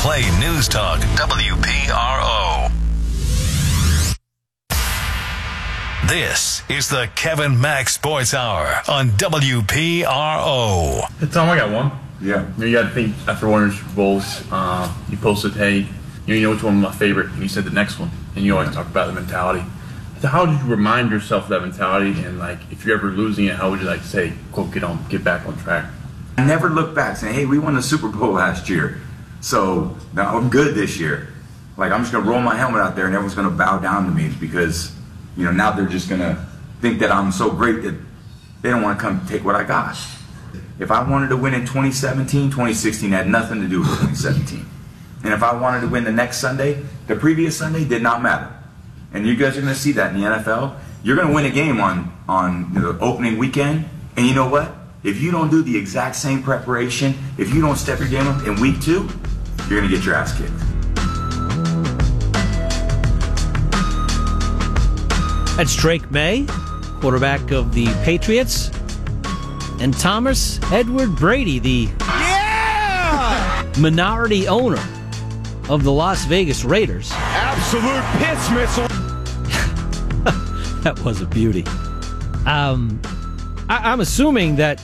Play News Talk WPRO. This is the Kevin Mack Sports Hour on WPRO. Hey, Tom, I got one. Yeah. You got to think after one of your Super Bowls, you posted, hey, you know which one was my favorite, and you said the next one, and you always talk about the mentality. So how did you remind yourself of that mentality, and like if you're ever losing it, how would you like to say, quote, get back on track? I never look back saying, hey, we won the Super Bowl last year, so now I'm good this year. Like, I'm just going to roll my helmet out there and everyone's going to bow down to me because, you know, now they're just going to think that I'm so great that they don't want to come take what I got. If I wanted to win in 2017, 2016 had nothing to do with 2017. And if I wanted to win the next Sunday, the previous Sunday did not matter. And you guys are going to see that in the NFL. You're going to win a game on the opening weekend, and you know what? If you don't do the exact same preparation, if you don't step your game up in week 2, you're going to get your ass kicked. That's Drake May, quarterback of the Patriots, and Thomas Edward Brady, the minority owner of the Las Vegas Raiders. Absolute pitch missile. That was a beauty. I'm assuming that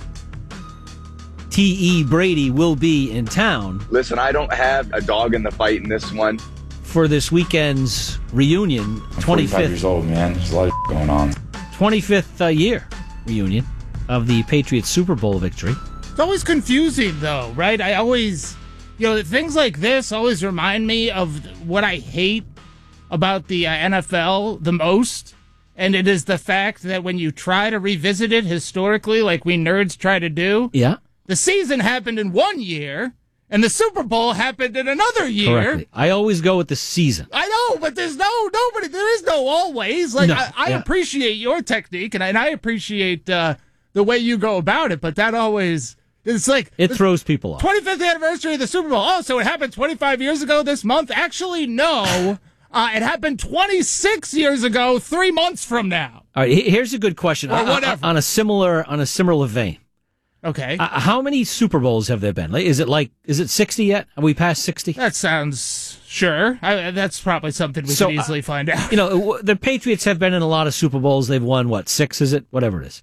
T.E. Brady will be in town. Listen, I don't have a dog in the fight in this one. For this weekend's reunion, I'm 45 years old, man. There's a lot of going on. 25th year reunion of the Patriots Super Bowl victory. It's always confusing, though, right? I always, things like this always remind me of what I hate about the NFL the most. And it is the fact that when you try to revisit it historically, like we nerds try to do, the season happened in one year, and the Super Bowl happened in another year. Correctly. I always go with the season. I know, but there is no always. Like, no, I appreciate your technique, and I appreciate the way you go about it, but that always, it's like... It throws people off. 25th anniversary of the Super Bowl. Oh, so it happened 25 years ago this month? Actually, no. It happened 26 years ago, 3 months from now. All right, here's a good question. Or whatever. On a similar vein. Okay. How many Super Bowls have there been? Is it 60 yet? Are we past 60? That sounds sure. That's probably something we could easily find out. The Patriots have been in a lot of Super Bowls. They've won, 6 is it? Whatever it is.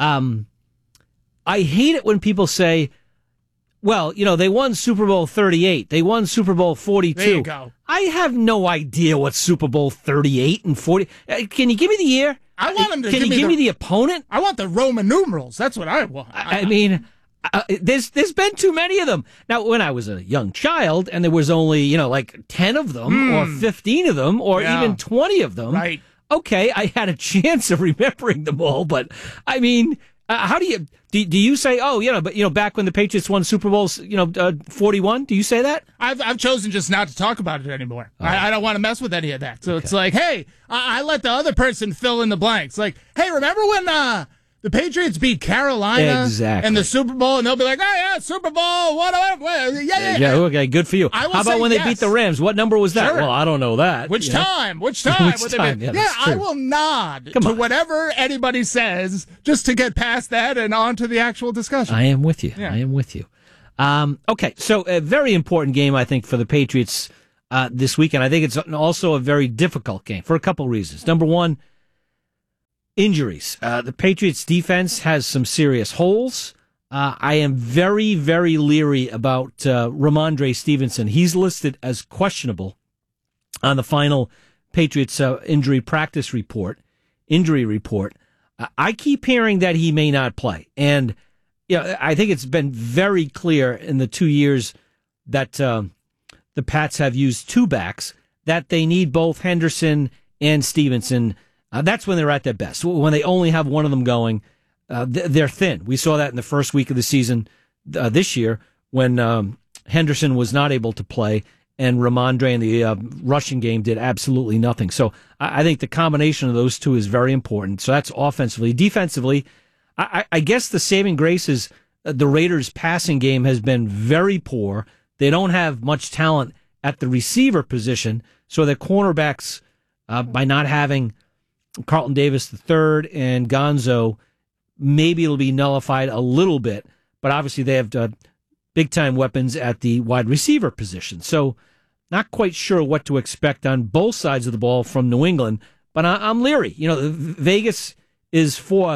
I hate it when people say, well, they won Super Bowl 38. They won Super Bowl 42. There you go. I have no idea what Super Bowl 38 and 40. Can you give me the year? I want him to Can you give me the opponent? I want the Roman numerals. That's what I want. I mean, there's been too many of them. Now, when I was a young child and there was only, 10 of them or 15 of them or even 20 of them. Right. Okay, I had a chance of remembering them all, but I mean, how do you say, but back when the Patriots won Super Bowls, 41, do you say that? I've chosen just not to talk about it anymore. Oh. I don't want to mess with any of that. So It's like, hey, I let the other person fill in the blanks. Like, hey, remember when the Patriots beat Carolina in the Super Bowl? And they'll be like, oh, yeah, Super Bowl, whatever. Yeah. Okay, good for you. How about when they beat the Rams? What number was that? Sure. Well, I don't know that. Which time? Which time? I will nod to whatever anybody says just to get past that and on to the actual discussion. I am with you. Yeah. I am with you. Okay, so a very important game, I think, for the Patriots this weekend. I think it's also a very difficult game for a couple reasons. Number one, injuries. The Patriots defense has some serious holes. I am very, very leery about Ramondre Stevenson. He's listed as questionable on the final Patriots injury report. I keep hearing that he may not play. And I think it's been very clear in the 2 years that the Pats have used two backs that they need both Henderson and Stevenson. That's when they're at their best. When they only have one of them going, they're thin. We saw that in the first week of the season this year when Henderson was not able to play and Ramondre in the rushing game did absolutely nothing. So I think the combination of those two is very important. So that's offensively. Defensively, I guess the saving grace is the Raiders' passing game has been very poor. They don't have much talent at the receiver position, so their cornerbacks, by not having Carlton Davis III and Gonzo, maybe it'll be nullified a little bit, but obviously they have big-time weapons at the wide receiver position. So not quite sure what to expect on both sides of the ball from New England, but I'm leery. Vegas is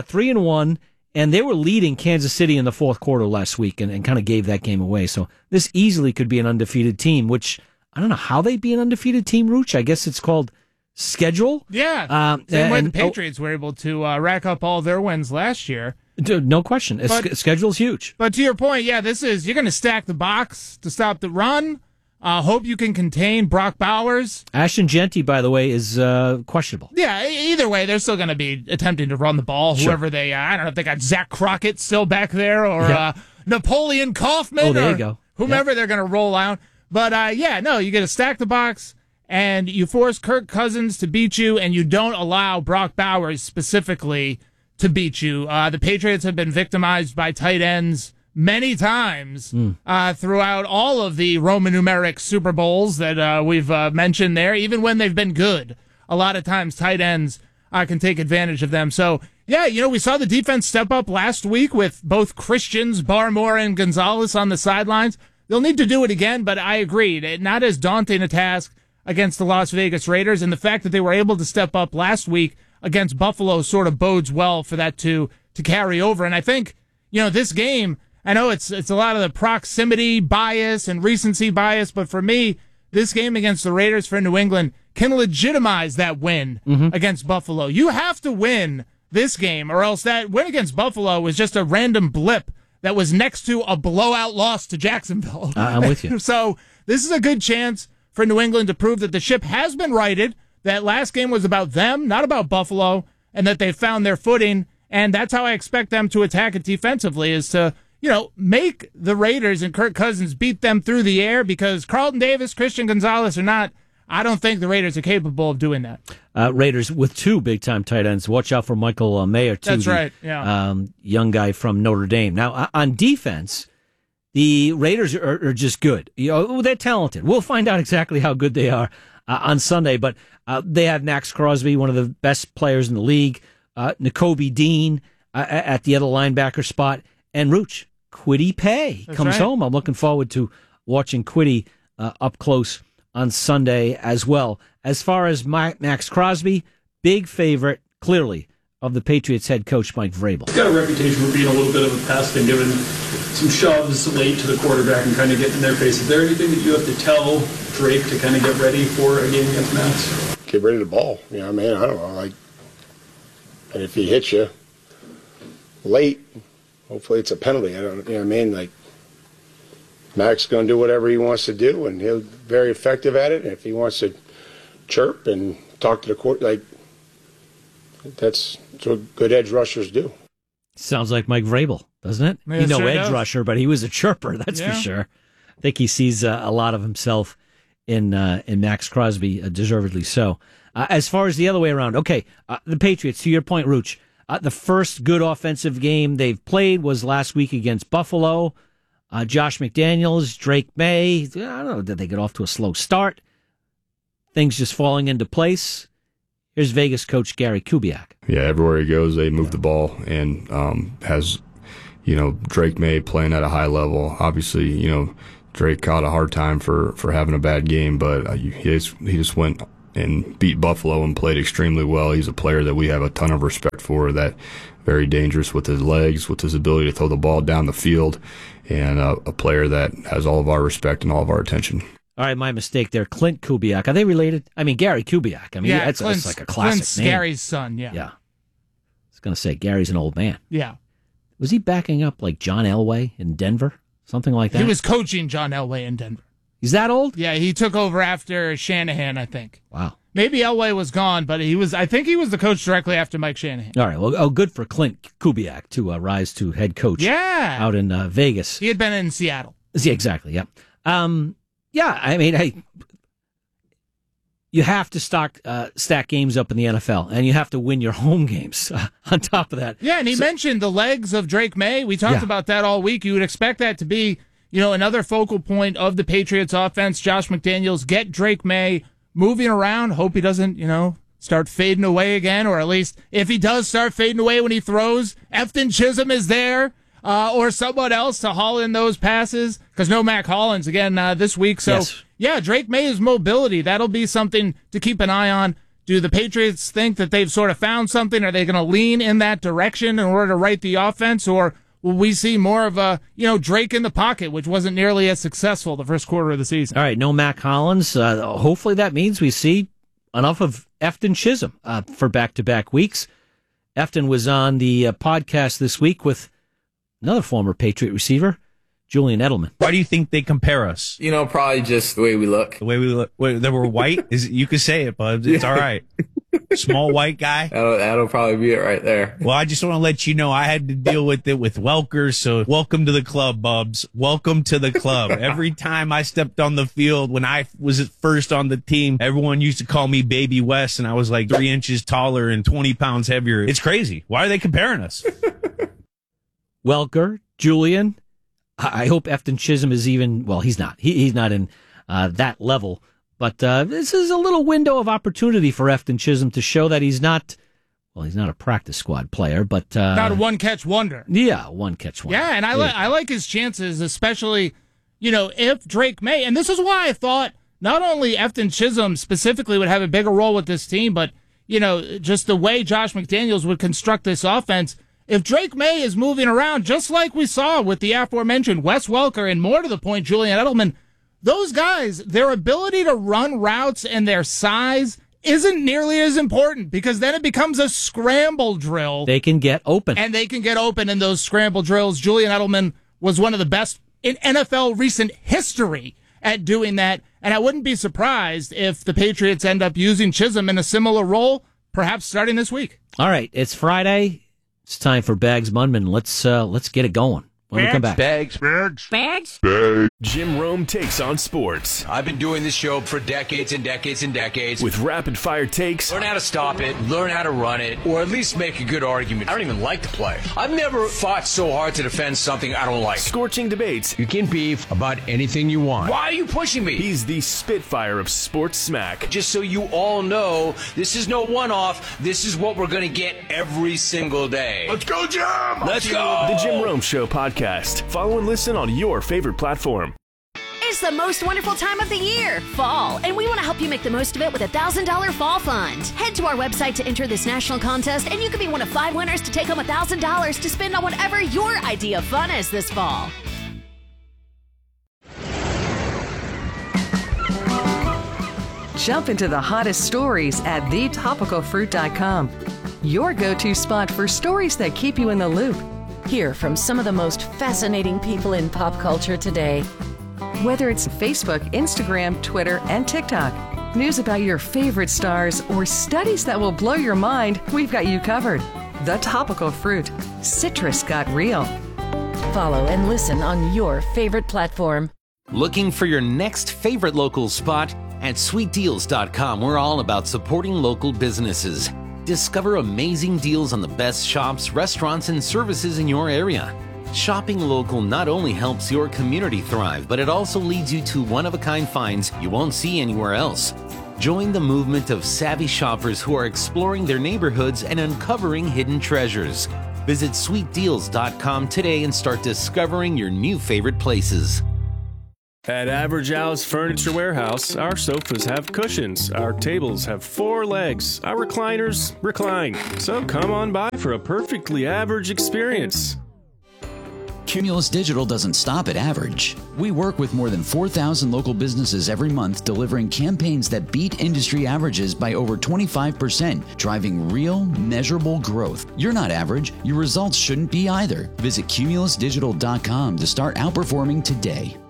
3-1, and they were leading Kansas City in the fourth quarter last week and kind of gave that game away. So this easily could be an undefeated team, which I don't know how they'd be an undefeated team, Rooch. I guess it's called schedule. Yeah. Same way the Patriots were able to rack up all their wins last year. No question. Schedule's huge. But to your point, yeah, you're going to stack the box to stop the run. Hope you can contain Brock Bowers. Ashton Genty, by the way, is questionable. Yeah, either way, they're still going to be attempting to run the ball. Sure. Whoever I don't know if they got Zach Crockett still back there or Napoleon Kaufman there or you go. whomever they're going to roll out. But, you get to stack the box, and you force Kirk Cousins to beat you, and you don't allow Brock Bowers specifically to beat you. The Patriots have been victimized by tight ends many times throughout all of the Roman numeric Super Bowls that we've mentioned there, even when they've been good. A lot of times tight ends can take advantage of them. So, yeah, we saw the defense step up last week with both Christians, Barmore, and Gonzalez on the sidelines. They'll need to do it again, but I agreed. Not as daunting a task against the Las Vegas Raiders, and the fact that they were able to step up last week against Buffalo sort of bodes well for that to carry over. And I think, this game, I know it's a lot of the proximity bias and recency bias, but for me, this game against the Raiders for New England can legitimize that win against Buffalo. You have to win this game, or else that win against Buffalo was just a random blip that was next to a blowout loss to Jacksonville. I'm with you. So this is a good chance for New England to prove that the ship has been righted, that last game was about them, not about Buffalo, and that they found their footing. And that's how I expect them to attack it defensively, is to, make the Raiders and Kirk Cousins beat them through the air, because Carlton Davis, Christian Gonzalez or not, I don't think the Raiders are capable of doing that. Raiders with two big-time tight ends. Watch out for Michael Mayer, too. That's right, yeah. Young guy from Notre Dame. Now, on defense, the Raiders are just good. They're talented. We'll find out exactly how good they are on Sunday, but they have Max Crosby, one of the best players in the league, Nakobe Dean at the other linebacker spot, and Rooch, Kwity Paye comes home. I'm looking forward to watching Kwity up close on Sunday as well. As far as Max Crosby, big favorite, clearly, of the Patriots head coach Mike Vrabel. He's got a reputation for being a little bit of a pest and giving some shoves late to the quarterback and kind of getting in their face. Is there anything that you have to tell Drake to kind of get ready for a game against Max? Get ready to ball. I don't know. And if he hits you late, hopefully it's a penalty. Mac's going to do whatever he wants to do, and he'll be very effective at it. And if he wants to chirp and talk to the court, that's what good edge rushers do. Sounds like Mike Vrabel, doesn't it? Yeah, sure edge does. rusher, but he was a chirper, that's for sure. I think he sees a lot of himself in Max Crosby, deservedly so. As far as the other way around, the Patriots, to your point, Rooch, the first good offensive game they've played was last week against Buffalo. Josh McDaniels, Drake May, I don't know, did they get off to a slow start? Things just falling into place. Here's Vegas coach Gary Kubiak. Yeah, everywhere he goes, they move the ball, and has, Drake May playing at a high level. Obviously, Drake caught a hard time for having a bad game, but he just went and beat Buffalo and played extremely well. He's a player that we have a ton of respect for, that very dangerous with his legs, with his ability to throw the ball down the field, and a player that has all of our respect and all of our attention. All right, my mistake there. Clint Kubiak. Are they related? Gary Kubiak. That's like a classic Clint's name. Gary's son, yeah. Yeah. I was going to say, Gary's an old man. Yeah. Was he backing up like John Elway in Denver? Something like that? He was coaching John Elway in Denver. He's that old? Yeah, he took over after Shanahan, I think. Wow. Maybe Elway was gone, but I think he was the coach directly after Mike Shanahan. All right, well, good for Clint Kubiak to rise to head coach out in Vegas. He had been in Seattle. Yeah, exactly, yeah. You have to stack games up in the NFL, and you have to win your home games on top of that. Yeah, and he mentioned the legs of Drake May. We talked about that all week. You would expect that to be, another focal point of the Patriots offense. Josh McDaniels, get Drake May moving around. Hope he doesn't, start fading away again, or at least if he does start fading away when he throws, Efton Chisholm is there, or someone else to haul in those passes. because no Mac Hollins again this week. So, yeah, Drake May's mobility, that'll be something to keep an eye on. Do the Patriots think that they've sort of found something? Are they going to lean in that direction in order to right the offense? Or will we see more of a, Drake in the pocket, which wasn't nearly as successful the first quarter of the season? All right, no Mac Hollins. Hopefully that means we see enough of Efton Chisholm for back-to-back weeks. Efton was on the podcast this week with another former Patriot receiver, Julian Edelman. Why do you think they compare us? Probably just the way we look. The way we look. That we're white? You can say it, bud. It's all right. Small white guy. That'll probably be it right there. Well, I just want to let you know I had to deal with it with Welker, so welcome to the club, Bubs. Welcome to the club. Every time I stepped on the field, when I was at first on the team, everyone used to call me Baby West, and I was like 3 inches taller and 20 pounds heavier. It's crazy. Why are they comparing us? Welker, Julian, I hope Efton Chisholm is even, well, he's not. He's not in that level. But this is a little window of opportunity for Efton Chisholm to show that he's not a practice squad player, but not a one-catch wonder. Yeah, one-catch wonder. Yeah, and I like his chances, especially, if Drake May, and this is why I thought not only Efton Chisholm specifically would have a bigger role with this team, but, just the way Josh McDaniels would construct this offense. If Drake May is moving around, just like we saw with the aforementioned Wes Welker and more to the point, Julian Edelman, those guys, their ability to run routes and their size isn't nearly as important because then it becomes a scramble drill. They can get open. And they can get open in those scramble drills. Julian Edelman was one of the best in NFL recent history at doing that. And I wouldn't be surprised if the Patriots end up using Chisholm in a similar role, perhaps starting this week. All right, it's Friday. It's time for Bags Munman. Let's get it going. When we come back. Bags. Jim Rome takes on sports. I've been doing this show for decades and decades and decades. With rapid-fire takes. Learn how to stop it, learn how to run it, or at least make a good argument. I don't even like to play. I've never fought so hard to defend something I don't like. Scorching debates. You can beef about anything you want. Why are you pushing me? He's the Spitfire of sports smack. Just so you all know, this is no one-off. This is what we're going to get every single day. Let's go, Jim! Let's go! The Jim Rome Show podcast. Follow and listen on your favorite platform. It's the most wonderful time of the year, fall, and we want to help you make the most of it with a $1,000 fall fund. Head to our website to enter this national contest, and you could be one of 5 winners to take home $1,000 to spend on whatever your idea of fun is this fall. Jump into the hottest stories at thetopicalfruit.com. Your go-to spot for stories that keep you in the loop. Hear from some of the most fascinating people in pop culture today. Whether it's Facebook, Instagram, Twitter, and TikTok, news about your favorite stars, or studies that will blow your mind, we've got you covered. The Topical Fruit. Citrus got real. Follow and listen on your favorite platform. Looking for your next favorite local spot? At sweetdeals.com, we're all about supporting local businesses. Discover amazing deals on the best shops, restaurants, and services in your area. Shopping local not only helps your community thrive, but it also leads you to one-of-a-kind finds you won't see anywhere else. Join the movement of savvy shoppers who are exploring their neighborhoods and uncovering hidden treasures. Visit sweetdeals.com today and start discovering your new favorite places. At Average Al's Furniture Warehouse, our sofas have cushions, our tables have 4 legs, our recliners recline. So come on by for a perfectly average experience. Cumulus Digital doesn't stop at average. We work with more than 4,000 local businesses every month, delivering campaigns that beat industry averages by over 25%, driving real, measurable growth. You're not average. Your results shouldn't be either. Visit cumulusdigital.com to start outperforming today.